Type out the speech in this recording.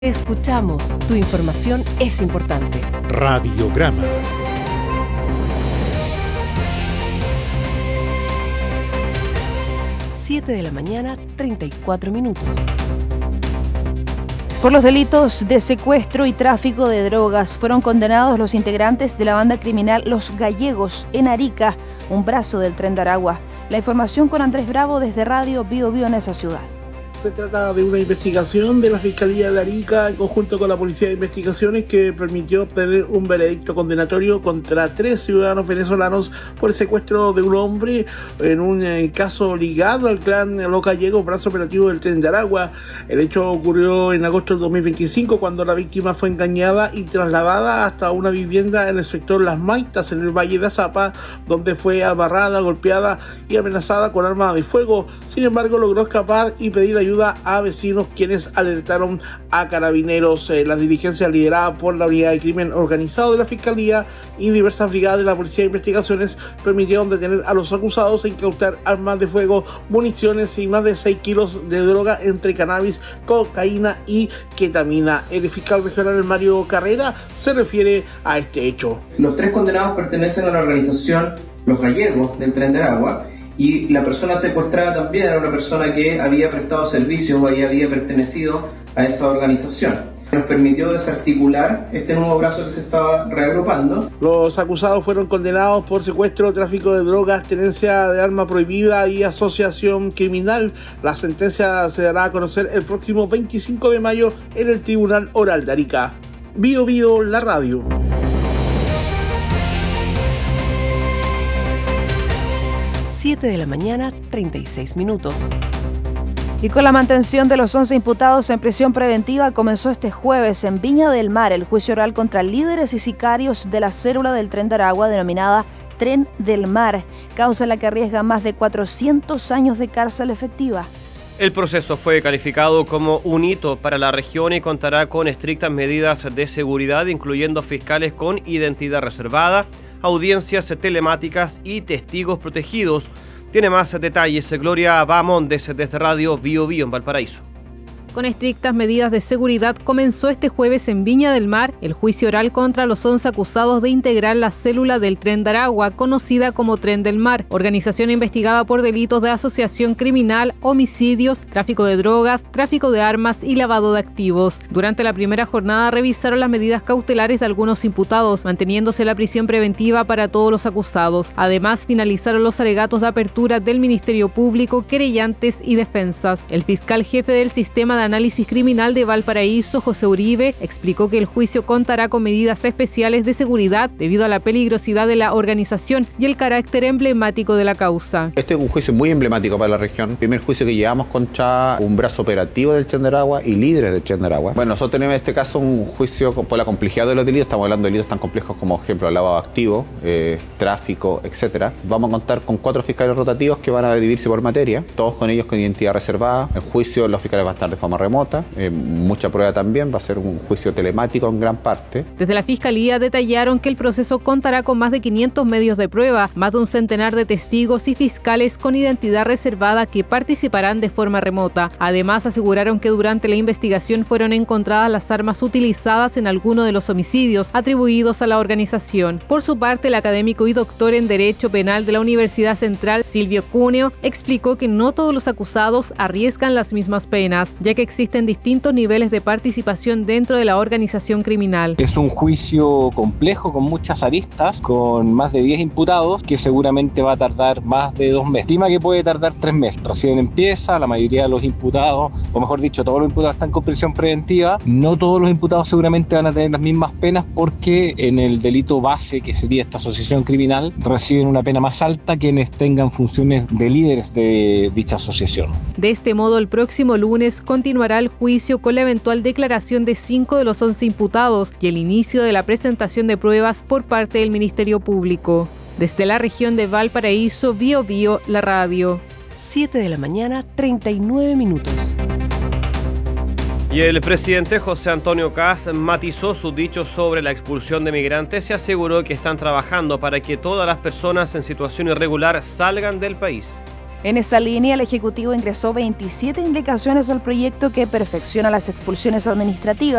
Escuchamos, tu información es importante. Radiograma. De la mañana, 34 minutos. Por los delitos de secuestro y tráfico de drogas fueron condenados los integrantes de la banda criminal Los Gallegos en Arica, un brazo del Tren de Aragua. La información con Andrés Bravo desde Radio Bio Bio en esa ciudad. Se trata de una investigación de la Fiscalía de Arica en conjunto con la Policía de Investigaciones que permitió obtener un veredicto condenatorio contra 3 ciudadanos venezolanos por el secuestro de un hombre en un caso ligado al clan Los Gallegos, brazo operativo del Tren de Aragua. El hecho ocurrió en agosto del 2025 cuando la víctima fue engañada y trasladada hasta una vivienda en el sector Las Maitas, en el Valle de Azapa, donde fue amarrada, golpeada y amenazada con arma de fuego. Sin embargo, logró escapar y pedir ayuda a vecinos, quienes alertaron a carabineros. La diligencia liderada por la Unidad de Crimen Organizado de la Fiscalía y diversas brigadas de la Policía de Investigaciones permitieron detener a los acusados e incautar armas de fuego, municiones y más de 6 kilos de droga entre cannabis, cocaína y ketamina. El fiscal regional Mario Carrera se refiere a este hecho. Los 3 condenados pertenecen a la organización Los Gallegos del Tren de Aragua. Y la persona secuestrada también era una persona que había prestado servicios o había pertenecido a esa organización. Nos permitió desarticular este nuevo brazo que se estaba reagrupando. Los acusados fueron condenados por secuestro, tráfico de drogas, tenencia de arma prohibida y asociación criminal. La sentencia se dará a conocer el próximo 25 de mayo en el Tribunal Oral de Arica. Bio Bio, la radio. De la mañana, 36 minutos. Y con la mantención de los 11 imputados en prisión preventiva, comenzó este jueves en Viña del Mar el juicio oral contra líderes y sicarios de la célula del Tren de Aragua denominada Tren del Mar, causa en la que arriesga más de 400 años de cárcel efectiva. El proceso fue calificado como un hito para la región y contará con estrictas medidas de seguridad, incluyendo fiscales con identidad reservada, audiencias telemáticas y testigos protegidos. Tiene más detalles Gloria Bamondes desde Radio Bio Bio en Valparaíso. Con estrictas medidas de seguridad comenzó este jueves en Viña del Mar el juicio oral contra los 11 acusados de integrar la célula del Tren de Aragua, conocida como Tren del Mar, organización investigada por delitos de asociación criminal, homicidios, tráfico de drogas, tráfico de armas y lavado de activos. Durante la primera jornada revisaron las medidas cautelares de algunos imputados, manteniéndose la prisión preventiva para todos los acusados. Además, finalizaron los alegatos de apertura del Ministerio Público, querellantes y defensas. El fiscal jefe del sistema de análisis criminal de Valparaíso, José Uribe, explicó que el juicio contará con medidas especiales de seguridad debido a la peligrosidad de la organización y el carácter emblemático de la causa. Este es un juicio muy emblemático para la región. Primer juicio que llevamos contra un brazo operativo del Tren de Aragua y líderes del Tren de Aragua. Bueno, nosotros tenemos en este caso un juicio por la complejidad de los delitos. Estamos hablando de delitos tan complejos como, por ejemplo, lavado activo, tráfico, etcétera. Vamos a contar con 4 fiscales rotativos que van a dividirse por materia, todos con ellos con identidad reservada. El juicio, los fiscales van a estar de forma remota, mucha prueba también, va a ser un juicio telemático en gran parte. Desde la Fiscalía detallaron que el proceso contará con más de 500 medios de prueba, más de un centenar de testigos y fiscales con identidad reservada que participarán de forma remota. Además, aseguraron que durante la investigación fueron encontradas las armas utilizadas en alguno de los homicidios atribuidos a la organización. Por su parte, el académico y doctor en Derecho Penal de la Universidad Central, Silvio Cuneo, explicó que no todos los acusados arriesgan las mismas penas, ya que existen distintos niveles de participación dentro de la organización criminal. Es un juicio complejo con muchas aristas, con más de 10 imputados, que seguramente va a tardar más de 2 meses. Estima que puede tardar 3 meses. Recién empieza, la mayoría de los imputados, o mejor dicho, todos los imputados están con prisión preventiva. No todos los imputados seguramente van a tener las mismas penas porque en el delito base, que sería esta asociación criminal, reciben una pena más alta quienes tengan funciones de líderes de dicha asociación. De este modo, el próximo lunes continuará el juicio con la eventual declaración de 5 de los 11 imputados y el inicio de la presentación de pruebas por parte del Ministerio Público. Desde la región de Valparaíso, Bio Bio, la radio. 7 de la mañana, 39 minutos. Y el presidente José Antonio Kast matizó sus dichos sobre la expulsión de migrantes y aseguró que están trabajando para que todas las personas en situación irregular salgan del país. En esa línea, el Ejecutivo ingresó 27 indicaciones al proyecto que perfecciona las expulsiones administrativas